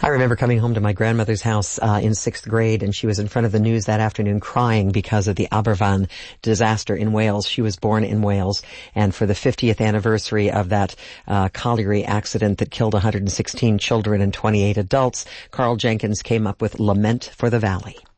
I remember coming home to my grandmother's house in 6th grade, and she was in front of the news that afternoon crying because of the Aberfan disaster in Wales. She was born in Wales, and for the 50th anniversary of that colliery accident that killed 116 children and 28 adults, Carl Jenkins came up with Lament for the Valley.